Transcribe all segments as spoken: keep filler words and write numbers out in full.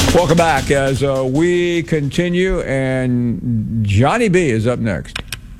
Welcome back as uh, we continue, and Johnny B is up next.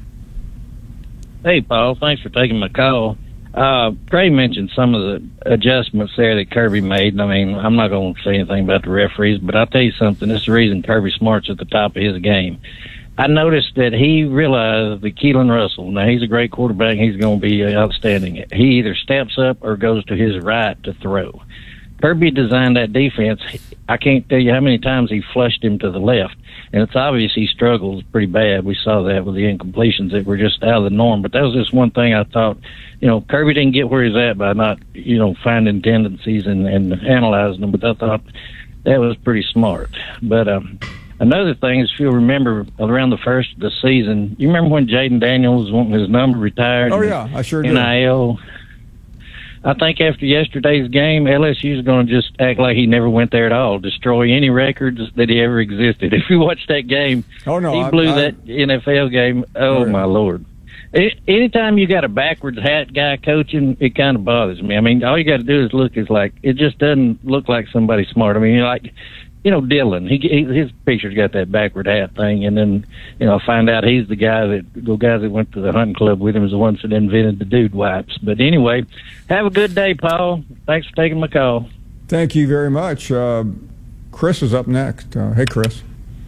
Hey, Paul. Thanks for taking my call. Uh, Trey mentioned some of the adjustments there that Kirby made. I mean, I'm not going to say anything about the referees, but I'll tell you something. This is the reason Kirby Smart's at the top of his game. I noticed that he realized that Keelan Russell, now he's a great quarterback, he's going to be outstanding. He either steps up or goes to his right to throw. Kirby designed that defense. I can't tell you how many times he flushed him to the left, and it's obvious he struggles pretty bad. We saw that with the incompletions that were just out of the norm. But that was just one thing I thought, you know, Kirby didn't get where he's at by not, you know, finding tendencies and, and analyzing them. But I thought that was pretty smart. But um, another thing is, if you'll remember, around the first of the season, you remember when Jaden Daniels was wanting his number retired? Oh, yeah, I sure do. N I L. I think after yesterday's game, L S U is going to just act like he never went there at all, destroy any records that he ever existed. If you watch that game, oh, no, he I, blew I, that N F L game. Oh, yeah. my Lord. It, anytime you got a backwards hat guy coaching, it kind of bothers me. I mean, all you got to do is look is like, it just doesn't look like somebody smart. I mean, you're like, you know, Dylan, he, he his picture's got that backward hat thing, and then, you know, I find out he's the guy that, the guys that went to the hunting club with him is the ones that invented the dude wipes. But anyway, have a good day, Paul. Thanks for taking my call. Thank you very much. Uh, Chris is up next. Uh, hey, Chris.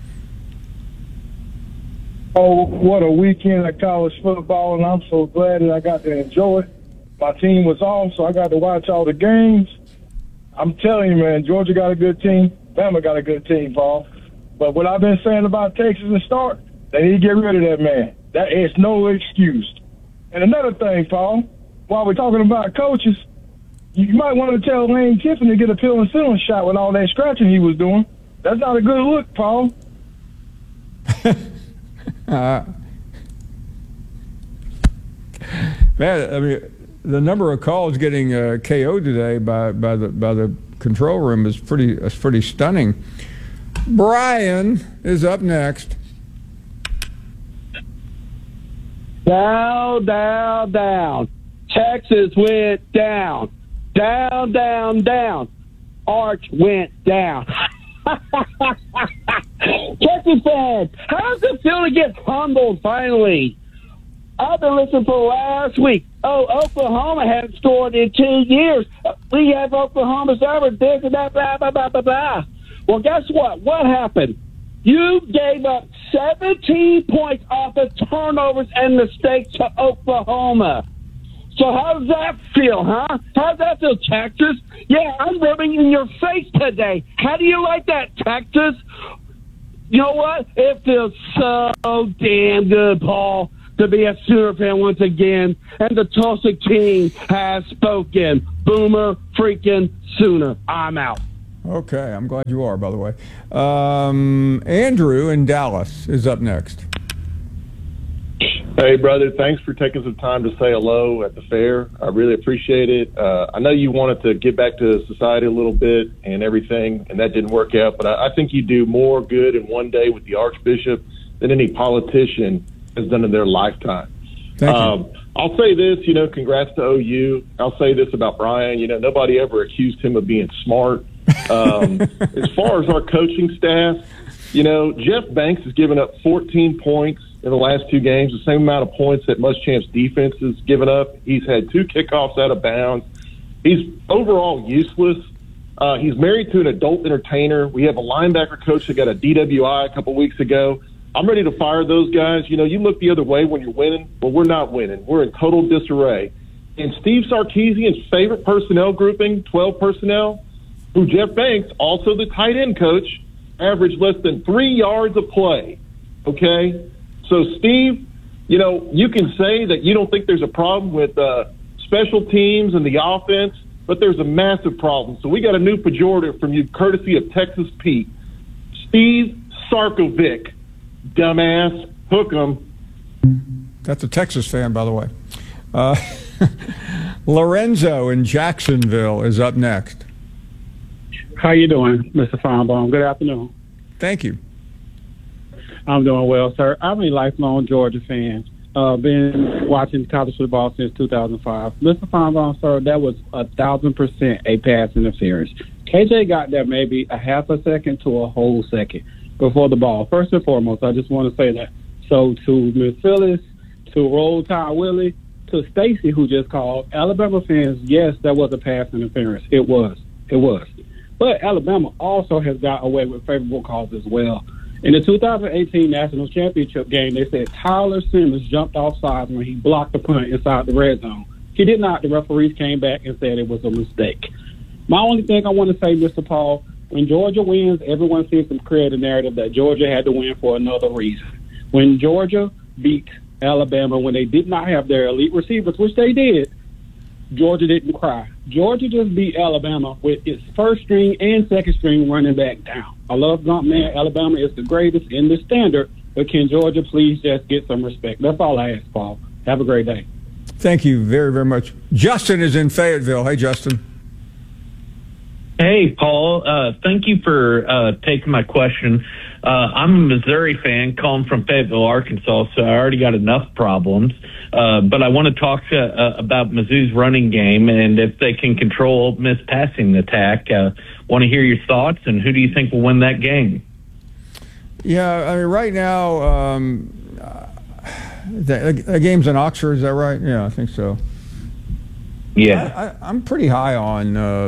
Oh, what a weekend of college football, and I'm so glad that I got to enjoy it. My team was off, so I got to watch all the games. I'm telling you, man, Georgia got a good team. Bama got a good team, Paul. But what I've been saying about Texas and Stark, they need to get rid of that man. That is no excuse. And another thing, Paul, while we're talking about coaches, you might want to tell Lane Kiffin to get a pill and ceiling shot with all that scratching he was doing. That's not a good look, Paul. uh, man, I mean, the number of calls getting uh, K O'd today by, by the by the control room is pretty is pretty stunning. Brian is up next. Down, down, down. Texas went down. Down, down, down. Arch went down. Texas fans, how does it feel to get humbled finally? I've been listening for last week. Oh, Oklahoma hasn't scored in two years. We have Oklahoma's ever this and that, blah, blah, blah, blah, blah. Well, guess what? What happened? You gave up seventeen points off of turnovers and mistakes to Oklahoma. So how does that feel, huh? How does that feel, Texas? Yeah, I'm rubbing in your face today. How do you like that, Texas? You know what? It feels so damn good, Paul, to be a Sooner fan once again. And the Tulsa King has spoken. Boomer freaking Sooner. I'm out. Okay, I'm glad you are, by the way. Um, Andrew in Dallas is up next. Hey, brother, thanks for taking some time to say hello at the fair. I really appreciate it. Uh, I know you wanted to get back to society a little bit and everything, and that didn't work out, but I, I think you do more good in one day with the Archbishop than any politician has done in their lifetime. Thank um, you. I'll say this, you know, congrats to O U. I'll say this about Brian. You know, nobody ever accused him of being smart. Um, as far as our coaching staff, you know, Jeff Banks has given up fourteen points in the last two games, the same amount of points that Muschamps defense has given up. He's had two kickoffs out of bounds. He's overall useless. Uh, he's married to an adult entertainer. We have a linebacker coach that got a D W I a couple weeks ago. I'm ready to fire those guys. You know, you look the other way when you're winning. Well, we're not winning. We're in total disarray. And Steve Sarkisian's favorite personnel grouping, twelve personnel, who Jeff Banks, also the tight end coach, averaged less than three yards of play. Okay? So, Steve, you know, you can say that you don't think there's a problem with uh, special teams and the offense, but there's a massive problem. So we got a new pejorative from you, courtesy of Texas Pete. Steve Sarkovic, dumbass, hook 'em. That's a Texas fan, by the way. Uh, Lorenzo in Jacksonville is up next. How you doing, Mister Feinbaum? Good afternoon. Thank you. I'm doing well, sir. I'm a lifelong Georgia fan. Uh, been watching college football since two thousand five. Mister Feinbaum, sir, that was a thousand percent a pass interference. K J got there maybe a half a second to a whole second before the ball. First and foremost, I just want to say that. So to Miss Phyllis, to Roll Tide Willie, to Stacy, who just called, Alabama fans, yes, that was a pass interference. It was. It was. But Alabama also has got away with favorable calls as well. In the two thousand eighteen National Championship game, they said Tyler Simmons jumped off sides when he blocked the punt inside the red zone. He did not. The referees came back and said it was a mistake. My only thing I want to say, Mister Paul, when Georgia wins, everyone seems to create a narrative that Georgia had to win for another reason. When Georgia beat Alabama when they did not have their elite receivers, which they did, Georgia didn't cry. Georgia just beat Alabama with its first string and second string running back down. I love Gump, man. Alabama is the greatest in the standard, but can Georgia please just get some respect? That's all I ask, Paul. Have a great day. Thank you very, very much. Justin is in Fayetteville. Hey, Justin. Hey, Paul. Uh, thank you for uh, taking my question. Uh, I'm a Missouri fan calling from Fayetteville, Arkansas, so I already got enough problems. Uh, but I want to talk to, uh, about Mizzou's running game and if they can control Ole Miss passing attack. Uh, want to hear your thoughts, and who do you think will win that game? Yeah, I mean, right now, um, uh, the, the game's in Oxford, is that right? Yeah, I think so. Yeah. I, I, I'm pretty high on uh,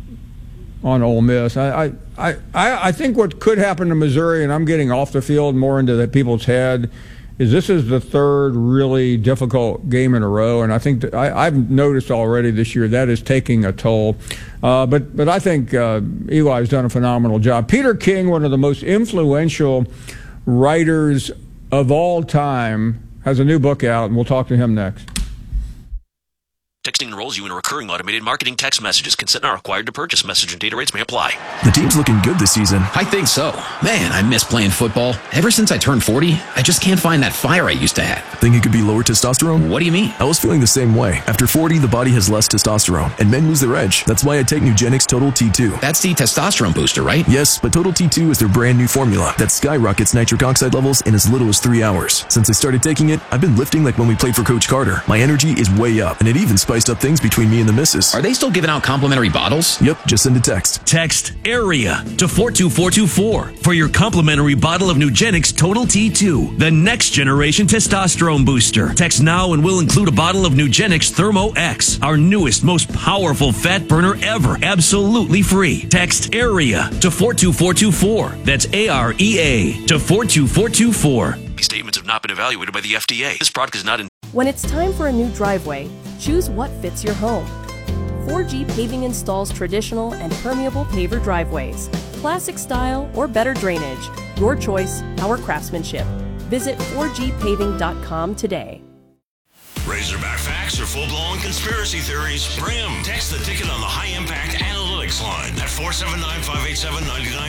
on Ole Miss. I, I, I, I think what could happen to Missouri, and I'm getting off the field more into the people's head, is this is the third really difficult game in a row, and I think that I, I've noticed already this year that is taking a toll. Uh, but but I think uh, Eli's done a phenomenal job. Peter King, one of the most influential writers of all time, has a new book out, and we'll talk to him next. Texting enrolls you in recurring automated marketing text messages. Consent not required to purchase. Message and data rates may apply. The team's looking good this season. I think so. Man, I miss playing football. Ever since I turned forty, I just can't find that fire I used to have. Think it could be lower testosterone? What do you mean? I was feeling the same way. After forty, the body has less testosterone, and men lose their edge. That's why I take Nugenix Total T two. That's the testosterone booster, right? Yes, but Total T two is their brand new formula that skyrockets nitric oxide levels in as little as three hours. Since I started taking it, I've been lifting like when we played for Coach Carter. My energy is way up, and it even spiced up things between me and the missus. Are they still giving out complimentary bottles? Yep, just send a text. Text AREA to four two four two four for your complimentary bottle of Nugenix Total T two, the next generation testosterone booster. Text now and we'll include a bottle of Nugenix Thermo X, our newest, most powerful fat burner ever, absolutely free. Text AREA to four two four two four. That's A R E A to four two four two four. These statements have not been evaluated by the F D A. This product is not in. When it's time for a new driveway, choose what fits your home. four G Paving installs traditional and permeable paver driveways, classic style or better drainage. Your choice, our craftsmanship. Visit four G paving dot com today. Razorback facts or full-blown conspiracy theories? Bring 'em. Text the ticket on the high-impact analytics line at four seven nine, five eight seven, nine nine